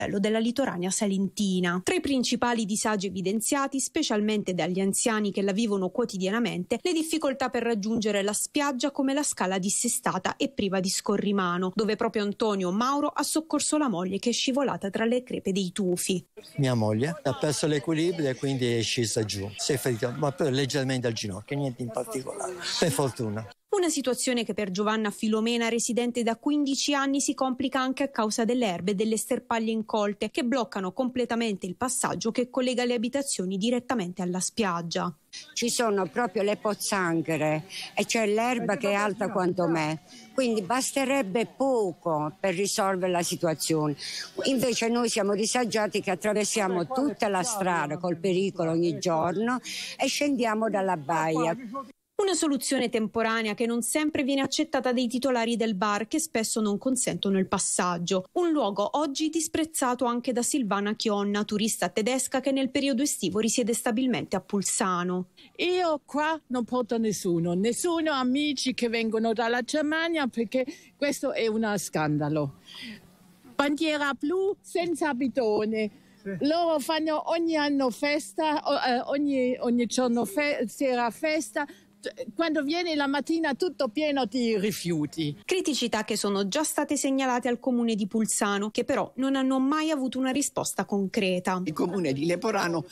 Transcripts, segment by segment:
della litoranea salentina. Tra i principali disagi evidenziati, specialmente dagli anziani che la vivono quotidianamente, le difficoltà per raggiungere la spiaggia, come la scala dissestata e priva di scorrimano, dove proprio Antonio Mauro ha soccorso la moglie che è scivolata tra le crepe dei tufi. Mia moglie ha perso l'equilibrio e quindi è scesa giù, si è ferita, ma leggermente al ginocchio, niente in particolare, per fortuna. Una situazione che per Giovanna Filomena, residente da 15 anni, si complica anche a causa delle erbe e delle sterpaglie incolte che bloccano completamente il passaggio che collega le abitazioni direttamente alla spiaggia. Ci sono proprio le pozzanghere e c'è l'erba che è alta quanto me, quindi basterebbe poco per risolvere la situazione. Invece noi siamo disagiati che attraversiamo tutta la strada col pericolo ogni giorno e scendiamo dalla baia. Una soluzione temporanea che non sempre viene accettata dai titolari del bar, che spesso non consentono il passaggio. Un luogo oggi disprezzato anche da Silvana Chionna, turista tedesca che nel periodo estivo risiede stabilmente a Pulsano. Io qua non porto nessuno, amici che vengono dalla Germania, perché questo è uno scandalo. Bandiera blu senza abitone. Loro fanno ogni anno festa, ogni giorno sera festa. Quando viene la mattina tutto pieno di rifiuti. Criticità che sono già state segnalate al comune di Pulsano, che però non hanno mai avuto una risposta concreta. Il comune di Leporano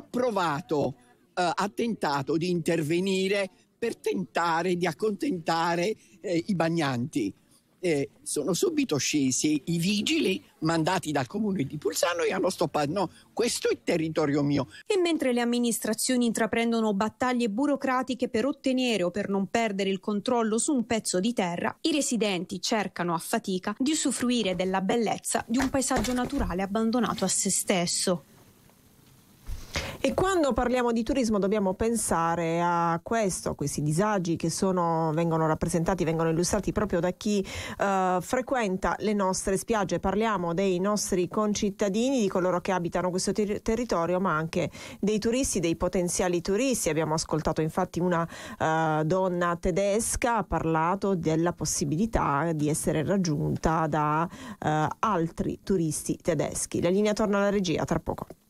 ha tentato di intervenire per tentare di accontentare i bagnanti. Sono subito scesi i vigili mandati dal comune di Pulsano e hanno stoppato. No, questo è territorio mio. E mentre le amministrazioni intraprendono battaglie burocratiche per ottenere o per non perdere il controllo su un pezzo di terra, i residenti cercano a fatica di usufruire della bellezza di un paesaggio naturale abbandonato a se stesso. E quando parliamo di turismo dobbiamo pensare a questi disagi che vengono illustrati proprio da chi frequenta le nostre spiagge. Parliamo dei nostri concittadini, di coloro che abitano questo territorio, ma anche dei turisti, dei potenziali turisti. Abbiamo ascoltato infatti una donna tedesca, ha parlato della possibilità di essere raggiunta da altri turisti tedeschi. La linea torna alla regia tra poco.